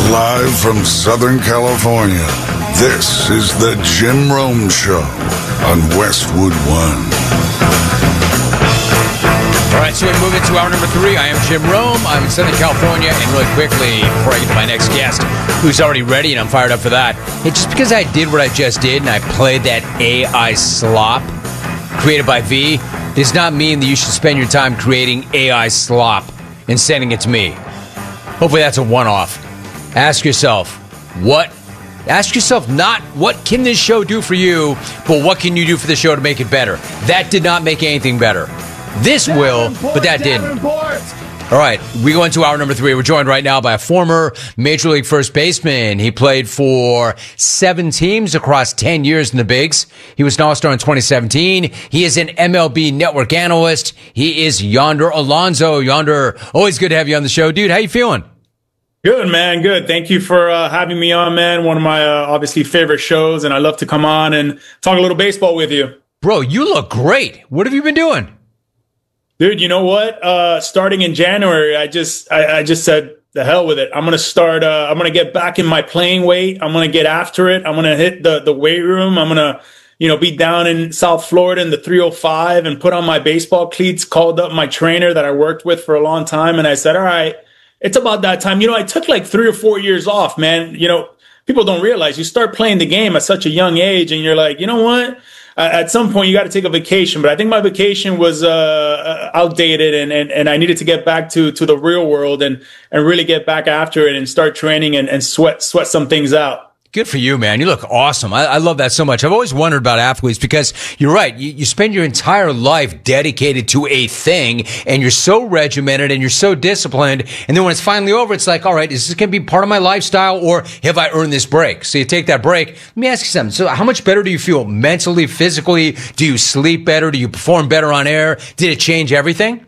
Live from Southern California, this is the Jim Rome Show on Westwood One. All right, so we move into hour number 3. I am Jim Rome. I'm in Southern California, and really quickly, before I get to my next guest, who's already ready, and I'm fired up for that. Hey, just because I did what I just did, and I played that AI slop created by V, does not mean that you should spend your time creating AI slop and sending it to me. Hopefully that's a one-off. Ask yourself not what can this show do for you, but what can you do for the show to make it better. That did not make anything better. This will, but that didn't. All right, we go into hour number 3. We're joined right now by a former Major League first baseman. He played for 7 teams across 10 years in the bigs. He was an All-Star in 2017. He is an MLB Network analyst. He is Yonder Alonso. Yonder, always good to have you on the show. Dude, how you feeling? Good, man. Good. Thank you for having me on, man. One of my obviously favorite shows, and I love to come on and talk a little baseball with you. Bro, you look great. What have you been doing? Dude, you know what? Starting in January, I just said, the hell with it. I'm going to start, I'm going to get back in my playing weight. I'm going to get after it. I'm going to hit the weight room. I'm going to, be down in South Florida in the 305 and put on my baseball cleats, called up my trainer that I worked with for a long time. And I said, all right, it's about that time. I took like 3 or 4 years off, man. People don't realize you start playing the game at such a young age and you're like, you know what? At some point, you got to take a vacation. But I think my vacation was outdated, and I needed to get back to the real world and really get back after it and start training and sweat some things out. Good for you, man. You look awesome. I love that so much. I've always wondered about athletes because you're right. You spend your entire life dedicated to a thing, and you're so regimented and you're so disciplined. And then when it's finally over, it's like, all right, is this going to be part of my lifestyle, or have I earned this break? So you take that break. Let me ask you something. So how much better do you feel mentally, physically? Do you sleep better? Do you perform better on air? Did it change everything?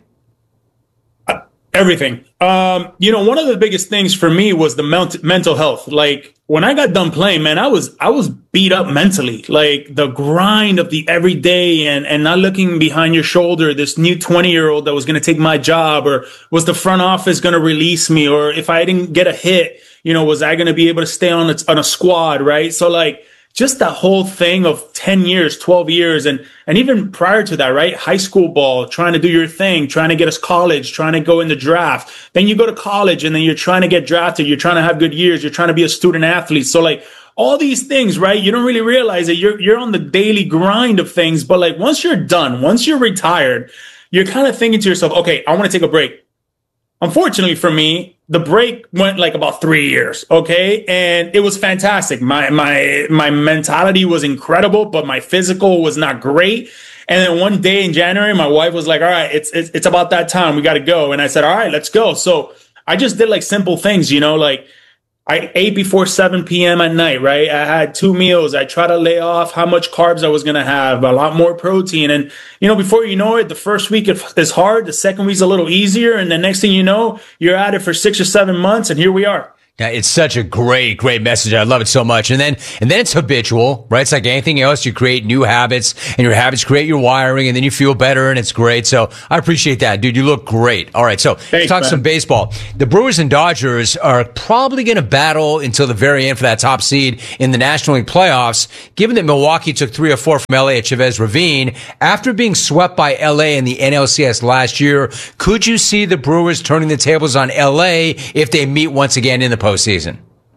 Everything. One of the biggest things for me was the mental health. Like when I got done playing, man, I was beat up mentally. Like the grind of the everyday and not looking behind your shoulder, this new 20-year-old that was going to take my job, or was the front office going to release me? Or if I didn't get a hit, was I going to be able to stay on a squad? Right. So like, just that whole thing of 10 years, 12 years, and even prior to that, right? High school ball, trying to do your thing, trying to get us college, trying to go in the draft. Then you go to college and then you're trying to get drafted. You're trying to have good years. You're trying to be a student athlete. So like all these things, right? You don't really realize that you're on the daily grind of things. But like once you're done, once you're retired, you're kind of thinking to yourself, okay, I want to take a break. Unfortunately for me, the break went like about 3 years. Okay. And it was fantastic. My mentality was incredible, but my physical was not great. And then one day in January, my wife was like, all right, it's about that time. We got to go. And I said, all right, let's go. So I just did like simple things, like I ate before 7 p.m. at night, right? I had 2 meals. I try to lay off how much carbs I was going to have, a lot more protein. And, before you know it, the first week is hard. The second week's a little easier. And the next thing you know, you're at it for 6 or 7 months. And here we are. Yeah, it's such a great message. I love it so much. And then it's habitual, right? It's like anything else. You create new habits, and your habits create your wiring, and then you feel better, and it's great. So I appreciate that, dude. You look great. All right, so let's talk some baseball. The Brewers and Dodgers are probably going to battle until the very end for that top seed in the National League playoffs. Given that Milwaukee took 3 or 4 from LA at Chavez Ravine, after being swept by LA in the NLCS last year, could you see the Brewers turning the tables on LA if they meet once again in the postseason?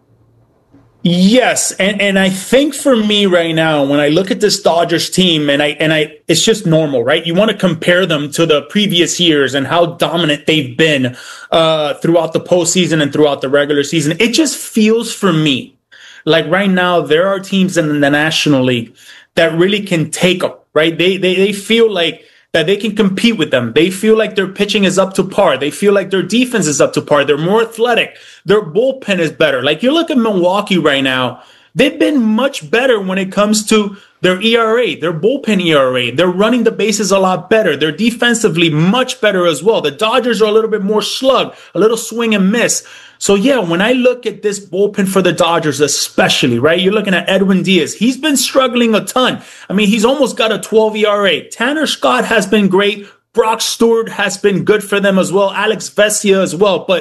Yes, and I think for me right now, when I look at this Dodgers team, and I, it's just normal, right? You want to compare them to the previous years and how dominant they've been throughout the postseason and throughout the regular season. It just feels for me like right now there are teams in the National League that really can take them, right? They feel like that they can compete with them. They feel like their pitching is up to par. They feel like their defense is up to par. They're more athletic. Their bullpen is better. Like you look at Milwaukee right now, they've been much better when it comes to their ERA, their bullpen ERA. They're running the bases a lot better. They're defensively much better as well. The Dodgers are a little bit more slug, a little swing and miss. So yeah, when I look at this bullpen for the Dodgers, especially, right? You're looking at Edwin Diaz. He's been struggling a ton. I mean, he's almost got a 12 ERA. Tanner Scott has been great. Brock Stewart has been good for them as well. Alex Vesia as well. But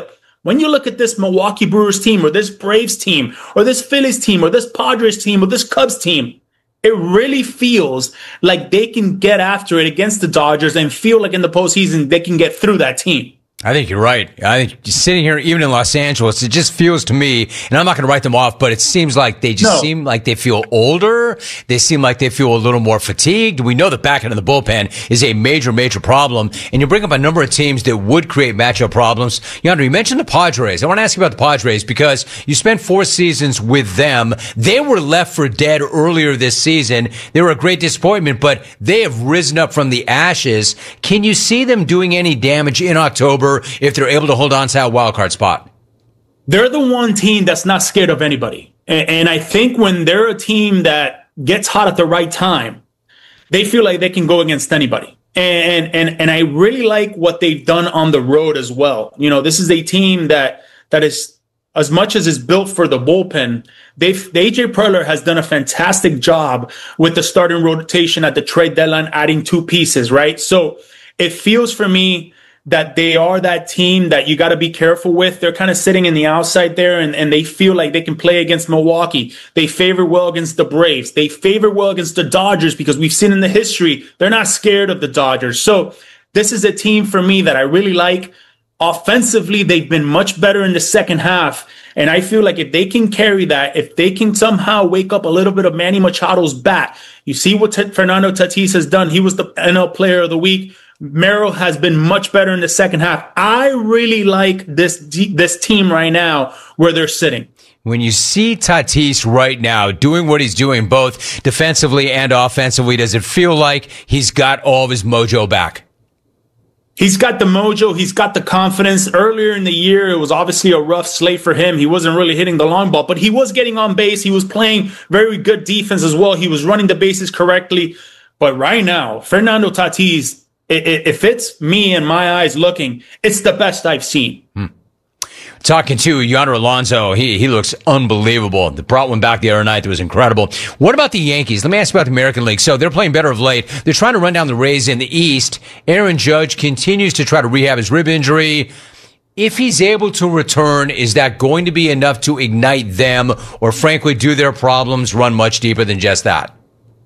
when you look at this Milwaukee Brewers team or this Braves team or this Phillies team or this Padres team or this Cubs team, it really feels like they can get after it against the Dodgers and feel like in the postseason they can get through that team. I think you're right. I think sitting here, even in Los Angeles, it just feels to me, and I'm not going to write them off, but it seems like they just seem like they feel older. They seem like they feel a little more fatigued. We know the back end of the bullpen is a major, major problem. And you bring up a number of teams that would create matchup problems. Yonder, you mentioned the Padres. I want to ask you about the Padres because you spent 4 seasons with them. They were left for dead earlier this season. They were a great disappointment, but they have risen up from the ashes. Can you see them doing any damage in October if they're able to hold on to that wild card spot? They're the one team that's not scared of anybody. And I think when they're a team that gets hot at the right time, they feel like they can go against anybody. And I really like what they've done on the road as well. You know, this is a team that is, as much as is built for the bullpen, the AJ Preller has done a fantastic job with the starting rotation at the trade deadline, adding 2 pieces, right? So it feels for me that they are that team that you got to be careful with. They're kind of sitting in the outside there, and they feel like they can play against Milwaukee. They favor well against the Braves. They favor well against the Dodgers because we've seen in the history, they're not scared of the Dodgers. So this is a team for me that I really like. Offensively, they've been much better in the second half. And I feel like if they can carry that, if they can somehow wake up a little bit of Manny Machado's bat, you see what Fernando Tatis has done. He was the NL Player of the Week. Merrill has been much better in the second half. I really like this team right now where they're sitting. When you see Tatis right now doing what he's doing, both defensively and offensively, does it feel like he's got all of his mojo back? He's got the mojo. He's got the confidence. Earlier in the year, it was obviously a rough slate for him. He wasn't really hitting the long ball, but he was getting on base. He was playing very good defense as well. He was running the bases correctly. But right now, Fernando Tatis, if it's me and my eyes looking, it's the best I've seen. Talking to Yonder Alonso, he looks unbelievable. They brought one back the other night that was incredible. What about the Yankees? Let me ask you about the American League. So they're playing better of late. They're trying to run down the Rays in the East. Aaron Judge continues to try to rehab his rib injury. If he's able to return, is that going to be enough to ignite them, or frankly, do their problems run much deeper than just that?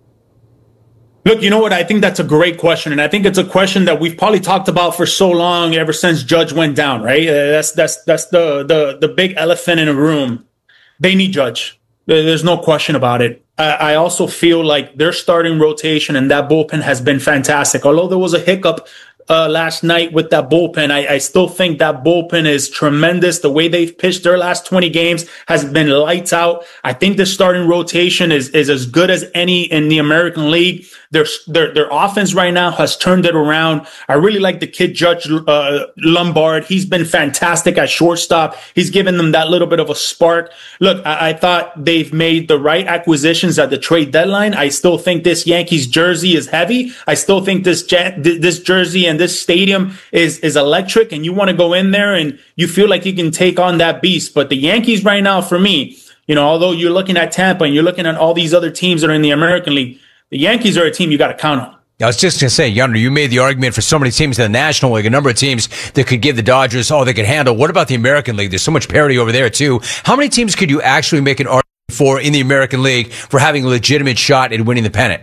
Look, you know what? I think that's a great question. And I think it's a question that we've probably talked about for so long, ever since Judge went down, right? That's the big elephant in the room. They need Judge. There's no question about it. I also feel like their starting rotation and that bullpen has been fantastic. Although there was a hiccup last night with that bullpen, I still think that bullpen is tremendous. The way they've pitched their last 20 games has been lights out. I think the starting rotation is as good as any in the American League. Their offense right now has turned it around. I really like the kid Judge Lombard. He's been fantastic at shortstop. He's given them that little bit of a spark. Look, I thought they've made the right acquisitions at the trade deadline. I still think this Yankees jersey is heavy. I still think this jersey and this stadium is electric, and you want to go in there and you feel like you can take on that beast. But the Yankees right now, for me, you know, although you're looking at Tampa and you're looking at all these other teams that are in the American League, the Yankees are a team you got to count on. I was just going to say, Yonder, you made the argument for so many teams in the National League, a number of teams that could give the Dodgers all they could handle. What about the American League? There's so much parity over there, too. How many teams could you actually make an argument for in the American League for having a legitimate shot at winning the pennant?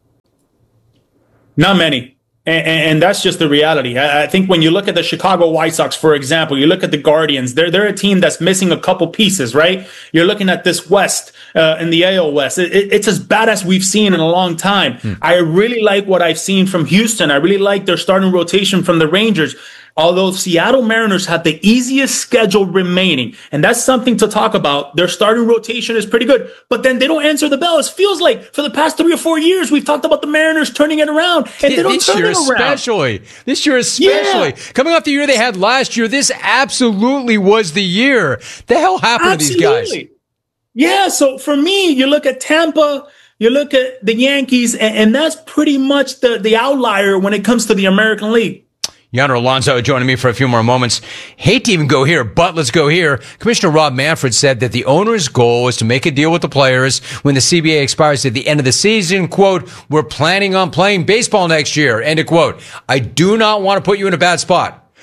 Not many. And that's just the reality. I think when you look at the Chicago White Sox, for example, you look at the Guardians, they're a team that's missing a couple pieces, right? You're looking at this West in the AL West. It's as bad as we've seen in a long time. I really like what I've seen from Houston. I really like their starting rotation from the Rangers. Although Seattle Mariners have the easiest schedule remaining, and that's something to talk about. Their starting rotation is pretty good, but then they don't answer the bell. It feels like for the past 3 or 4 years, we've talked about the Mariners turning it around, and they don't turn it around. This year especially. Coming off the year they had last year, this absolutely was the year. The hell happened to these guys? Yeah, so for me, you look at Tampa, you look at the Yankees, and that's pretty much the outlier when it comes to the American League. Yonder Alonso joining me for a few more moments. Hate to even go here, but let's go here. Commissioner Rob Manfred said that the owner's goal is to make a deal with the players when the CBA expires at the end of the season. Quote, "We're planning on playing baseball next year." End of quote. I do not want to put you in a bad spot.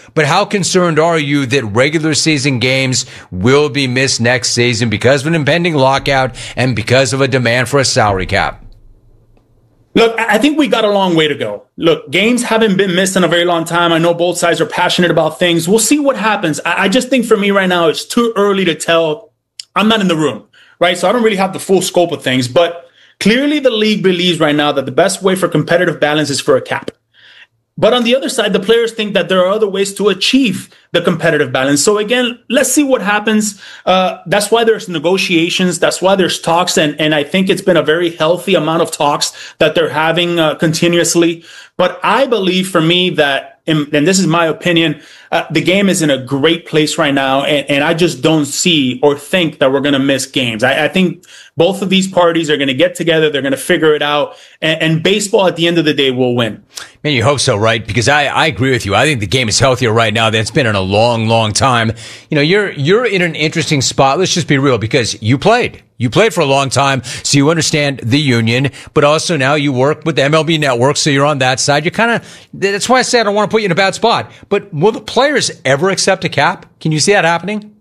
but how concerned are you that regular season games will be missed next season because of an impending lockout and because of a demand for a salary cap? Look, I think we got a long way to go. Look, games haven't been missed in a very long time. I know both sides are passionate about things. We'll see what happens. I just think for me right now, it's too early to tell. I'm not in the room, right? So I don't really have the full scope of things. But clearly the league believes right now that the best way for competitive balance is for a cap. But on the other side, the players think that there are other ways to achieve the competitive balance. So again, let's see what happens. That's why there's negotiations. That's why there's talks. And I think it's been a very healthy amount of talks that they're having continuously. But I believe for me that, and this is my opinion, the game is in a great place right now. And I just don't see or think that we're going to miss games. I think both of these parties are going to get together. They're going to figure it out. And baseball at the end of the day will win. Man, you hope so, right? Because I agree with you. I think the game is healthier right now than it's been in a long, long time. You know, you're in an interesting spot. Let's just be real, because you played for a long time, so you understand the union, but also now you work with the MLB Network, so you're on that side. That's why I say I don't want to put you in a bad spot. But will the players ever accept a cap? Can you see that happening?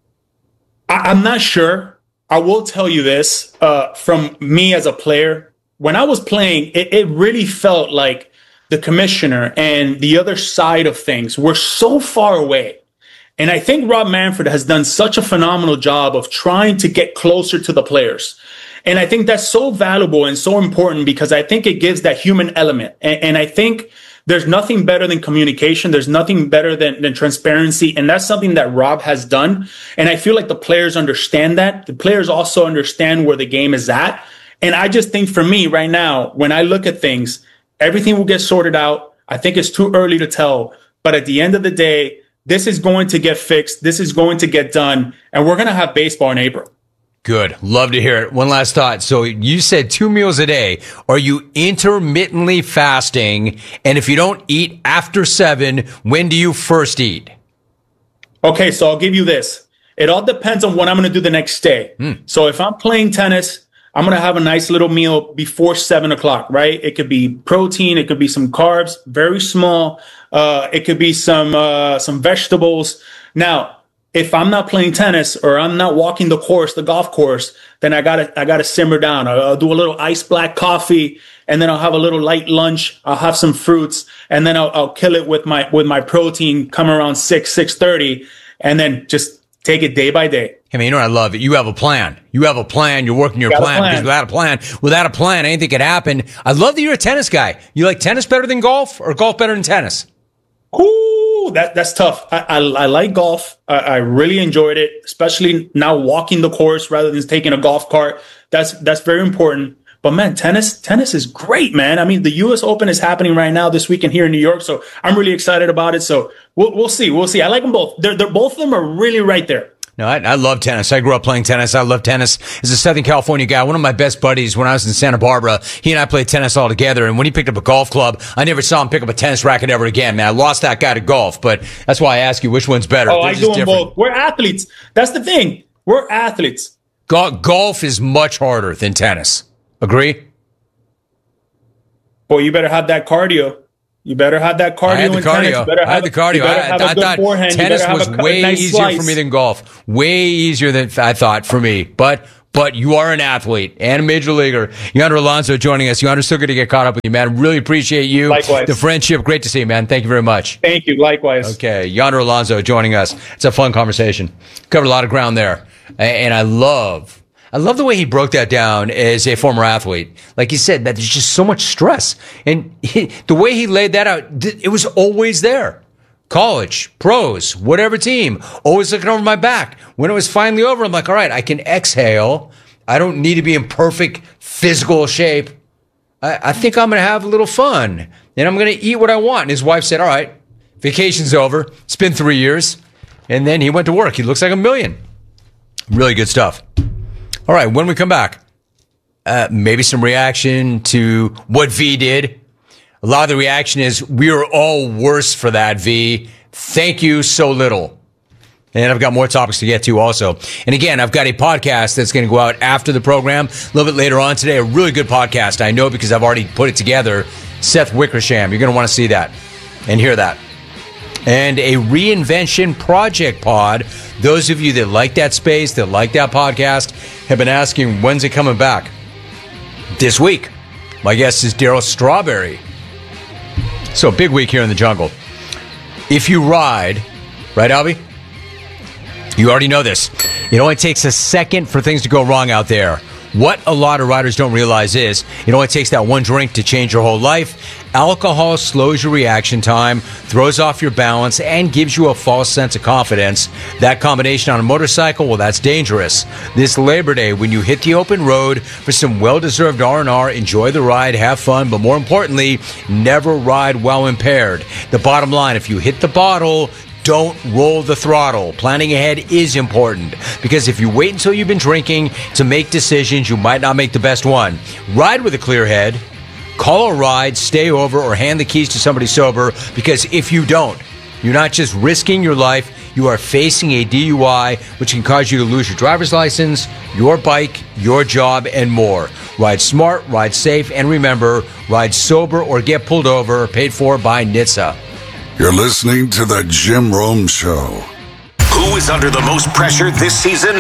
I'm not sure. I will tell you this, from me as a player, when I was playing, it really felt like the commissioner and the other side of things were so far away. And I think Rob Manfred has done such a phenomenal job of trying to get closer to the players. And I think that's so valuable and so important, because I think it gives that human element. And I think there's nothing better than communication. There's nothing better than transparency. And that's something that Rob has done. And I feel like the players understand that. The players also understand where the game is at. And I just think for me right now, when I look at things, everything will get sorted out. I think it's too early to tell. But at the end of the day, this is going to get fixed. This is going to get done. And we're going to have baseball in April. Good. Love to hear it. One last thought. So you said 2 meals a day. Are you intermittently fasting? And if you don't eat after 7, when do you first eat? Okay, so I'll give you this. It all depends on what I'm going to do the next day. So if I'm playing tennis, I'm going to have a nice little meal before 7 o'clock, right? It could be protein. It could be some carbs, very small. It could be some vegetables. Now, if I'm not playing tennis or I'm not walking the golf course, then I gotta simmer down. I'll do a little iced black coffee, and then I'll have a little light lunch. I'll have some fruits, and then I'll kill it with my protein. Come around 6:30, and then just take it day by day. I mean, you know what I love it? You have a plan. You're working your plan. Because without a plan, anything could happen. I love that you're a tennis guy. You like tennis better than golf, or golf better than tennis? Ooh, that's tough. I like golf. I really enjoyed it, especially now walking the course rather than taking a golf cart. That's very important. But man, tennis is great, man. I mean, the U.S. Open is happening right now this weekend here in New York, so I'm really excited about it. So we'll see. I like them both. They're both of them are really right there. No, I love tennis. I grew up playing tennis. I love tennis. As a Southern California guy, one of my best buddies when I was in Santa Barbara, he and I played tennis all together. And when he picked up a golf club, I never saw him pick up a tennis racket ever again. Man, I lost that guy to golf. But that's why I ask you, which one's better? Oh, I do them both. We're athletes. That's the thing. We're athletes. Golf is much harder than tennis. Agree? Boy, you better have that cardio. You better have that cardio. I had the cardio. I thought tennis was way easier for me than golf. Way easier than I thought for me. But you are an athlete and a major leaguer. Yonder Alonso joining us. Yonder, still good to get caught up with you, man. Really appreciate you. Likewise. The friendship. Great to see you, man. Thank you very much. Thank you. Likewise. Okay. Yonder Alonso joining us. It's a fun conversation. Covered a lot of ground there. And I love the way he broke that down as a former athlete. Like he said, that there's just so much stress. And the way he laid that out, it was always there. College, pros, whatever team, always looking over my back. When it was finally over, I'm like, all right, I can exhale. I don't need to be in perfect physical shape. I think I'm going to have a little fun. And I'm going to eat what I want. And his wife said, all right, vacation's over. It's been 3 years. And then he went to work. He looks like $1 million. Really good stuff. All right, when we come back, maybe some reaction to what V did. A lot of the reaction is, we are all worse for that, V. Thank you so little. And I've got more topics to get to also. And again, I've got a podcast that's going to go out after the program, a little bit later on today. A really good podcast. I know because I've already put it together. Seth Wickersham. You're going to want to see that and hear that. and a reinvention project pod. Those of you that like that space, that like that podcast, have been asking, when's it coming back? This week. My guest is Darryl Strawberry. So, big week here in the jungle. If you ride, right, Albie? You already know this. It only takes a second for things to go wrong out there. What a lot of riders don't realize is it only takes that one drink to change your whole life. Alcohol slows your reaction time, throws off your balance, and gives you a false sense of confidence. That combination on a motorcycle, well, that's dangerous. This Labor Day, when you hit the open road for some well-deserved R&R, enjoy the ride, have fun, but more importantly, never ride while impaired. The bottom line, if you hit the bottle, don't roll the throttle. Planning ahead is important because if you wait until you've been drinking to make decisions, you might not make the best one. Ride with a clear head. Call a ride, stay over, or hand the keys to somebody sober because if you don't, you're not just risking your life, you are facing a DUI, which can cause you to lose your driver's license, your bike, your job, and more. Ride smart, ride safe, and remember, ride sober or get pulled over, paid for by NHTSA. You're listening to The Jim Rome Show. Who is under the most pressure this season?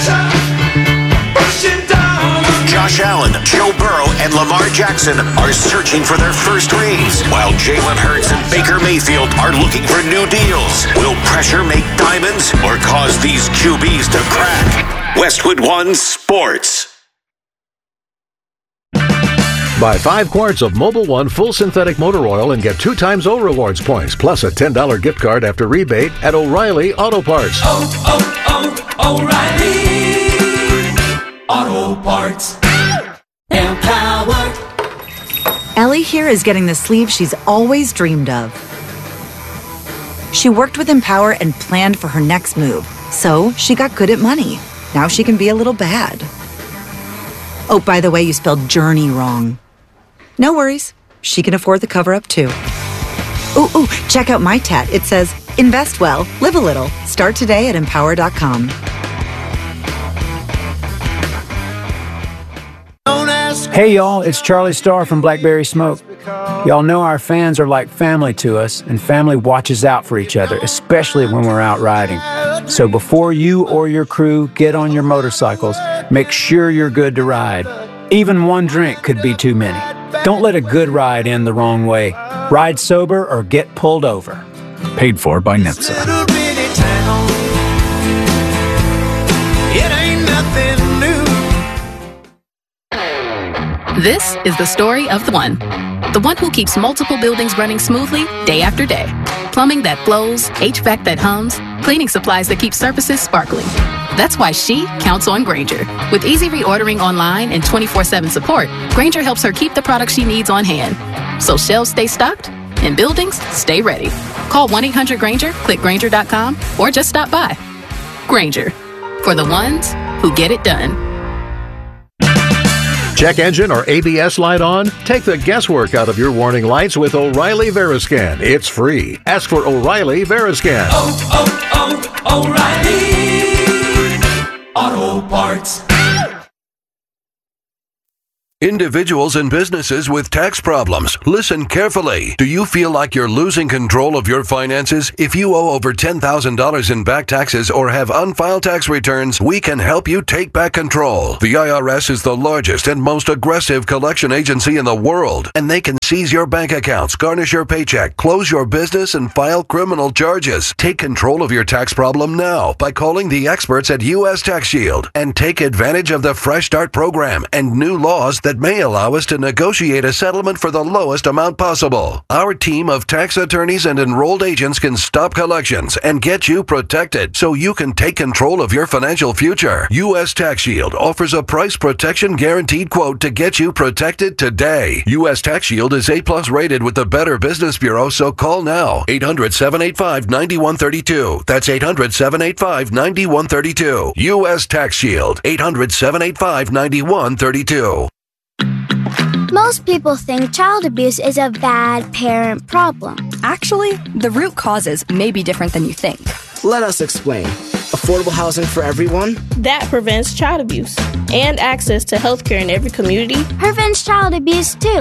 Josh Allen, Joe Burrow, and Lamar Jackson are searching for their first rings, while Jalen Hurts and Baker Mayfield are looking for new deals. Will pressure make diamonds or cause these QBs to crack? Westwood One Sports. Buy 5 quarts of Mobil One full synthetic motor oil and get 2 times O Rewards points, plus a $10 gift card after rebate at O'Reilly Auto Parts. O'Reilly Auto Parts. Empower. Ellie here is getting the sleeve she's always dreamed of. She worked with Empower and planned for her next move, so she got good at money. Now she can be a little bad. Oh, by the way, you spelled journey wrong. No worries. She can afford the cover-up, too. Ooh, check out my tat. It says, invest well, live a little. Start today at Empower.com. Hey, y'all, it's Charlie Starr from Blackberry Smoke. Y'all know our fans are like family to us, and family watches out for each other, especially when we're out riding. So before you or your crew get on your motorcycles, make sure you're good to ride. Even one drink could be too many. Don't let a good ride end the wrong way. Ride sober or get pulled over. Paid for by NHTSA. This is the story of the one who keeps multiple buildings running smoothly day after day. Plumbing that flows, HVAC that hums, cleaning supplies that keep surfaces sparkling. That's why she counts on Grainger. With easy reordering online and 24/7 support, Grainger helps her keep the products she needs on hand. So shelves stay stocked and buildings stay ready. Call 1-800-GRAINGER, click Grainger.com, or just stop by. Grainger, for the ones who get it done. Check engine or ABS light on? Take the guesswork out of your warning lights with O'Reilly Veriscan. It's free. Ask for O'Reilly Veriscan. O'Reilly Auto Parts. Individuals and businesses with tax problems, listen carefully. Do you feel like you're losing control of your finances? If you owe over $10,000 in back taxes or have unfiled tax returns, we can help you take back control. The IRS is the largest and most aggressive collection agency in the world, and they can seize your bank accounts, garnish your paycheck, close your business, and file criminal charges. Take control of your tax problem now by calling the experts at U.S. Tax Shield and take advantage of the Fresh Start program and new laws that may allow us to negotiate a settlement for the lowest amount possible. Our team of tax attorneys and enrolled agents can stop collections and get you protected so you can take control of your financial future. U.S. Tax Shield offers a price protection guaranteed quote to get you protected today. U.S. Tax Shield is A+ rated with the Better Business Bureau, so call now. 800-785-9132. That's 800-785-9132. U.S. Tax Shield. 800-785-9132. Most people think child abuse is a bad parent problem. Actually, the root causes may be different than you think. Let us explain. Affordable housing for everyone? That prevents child abuse and access to healthcare in every community. Prevents child abuse too.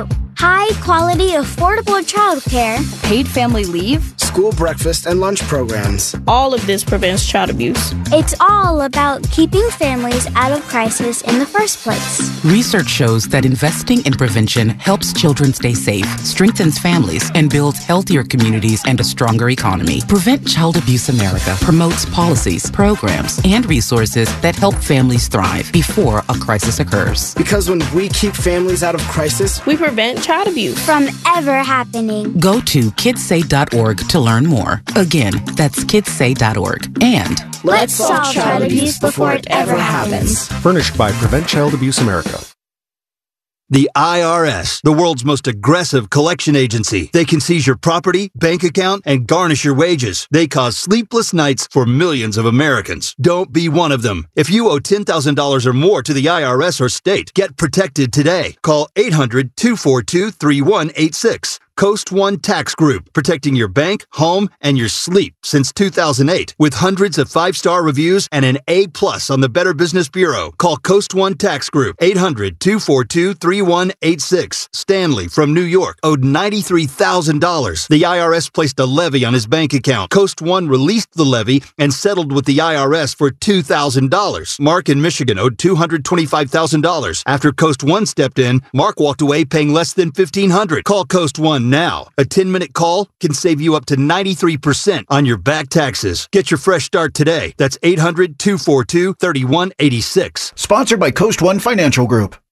high-quality, affordable childcare, paid family leave, school breakfast and lunch programs. All of this prevents child abuse. It's all about keeping families out of crisis in the first place. Research shows that investing in prevention helps children stay safe, strengthens families, and builds healthier communities and a stronger economy. Prevent Child Abuse America promotes policies, programs, and resources that help families thrive before a crisis occurs. Because when we keep families out of crisis, we prevent child abuse from ever happening. Go to kidssay.org to learn more. Again, that's kidssay.org. And let's solve child abuse before it ever happens. Furnished by Prevent Child Abuse America. The IRS, the world's most aggressive collection agency. They can seize your property, bank account, and garnish your wages. They cause sleepless nights for millions of Americans. Don't be one of them. If you owe $10,000 or more to the IRS or state, get protected today. Call 800-242-3186. Coast One Tax Group, protecting your bank, home, and your sleep since 2008. With hundreds of 5-star reviews and an A+ on the Better Business Bureau. Call Coast One Tax Group, 800-242-3186. Stanley from New York owed $93,000. The IRS placed a levy on his bank account. Coast One released the levy and settled with the IRS for $2,000. Mark in Michigan owed $225,000. After Coast One stepped in, Mark walked away paying less than $1,500. Call Coast One now. A 10-minute call can save you up to 93% on your back taxes. Get your fresh start today. That's 800-242-3186. Sponsored by Coast One Financial Group.